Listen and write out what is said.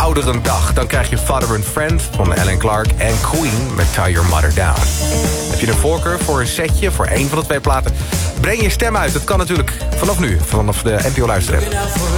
Ouderendag. Dan krijg je Father and Friend van Alan Clark en Queen met Tie Your Mother Down. Heb je een voorkeur voor een setje, voor één van de twee platen? Breng je stem uit. Dat kan natuurlijk vanaf nu, vanaf de NPO Luisterapp.